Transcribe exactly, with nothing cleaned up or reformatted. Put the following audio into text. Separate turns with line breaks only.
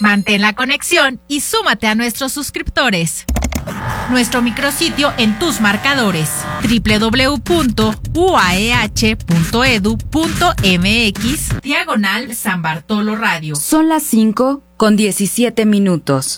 Mantén la conexión y súmate a nuestros suscriptores. Nuestro micrositio en tus marcadores: doble u doble u doble u punto u a e h punto e d u punto m x diagonal San Bartolo Radio.
Son las cinco con diecisiete minutos.